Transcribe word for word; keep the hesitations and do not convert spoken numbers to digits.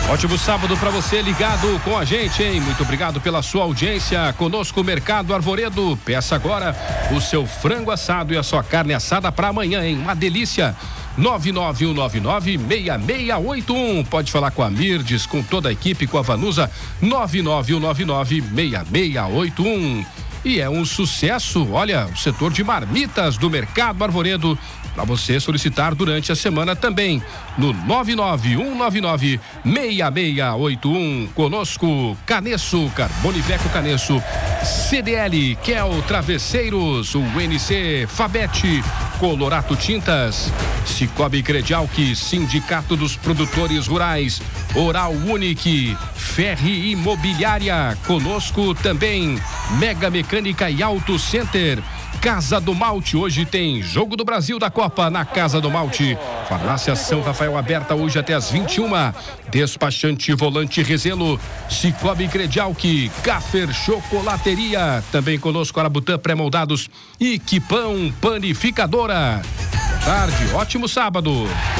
Ótimo sábado para você ligado com a gente, hein? Muito obrigado pela sua audiência. Conosco, Mercado Arvoredo. Peça agora o seu frango assado e a sua carne assada para amanhã, hein? Uma delícia. nove nove um nove nove seis seis oito um. Pode falar com a Mirdes, com toda a equipe, com a Vanusa. nove nove um nove nove seis seis oito um. E é um sucesso, olha, o setor de marmitas do Mercado Arvoredo, para você solicitar durante a semana também, no nove nove um nove nove seis seis oito um. Conosco, Canesso, Carboniveco Canesso, C D L, Kel Travesseiros, o N C Fabete, Colorato Tintas, Cicobi Credialc, Sindicato dos Produtores Rurais, Oral Unique, Ferri Imobiliária. Conosco também, Mega Mecânica e Auto Center. Casa do Malte, hoje tem Jogo do Brasil da Copa na Casa do Malte. Farmácia São Rafael aberta hoje até as vinte e uma. Despachante Volante Rezelo, Cicobi Credialc, Caffer Chocolateria. Também conosco Arabutã Pré-Moldados e Quipão Panificadora. Boa tarde, ótimo sábado.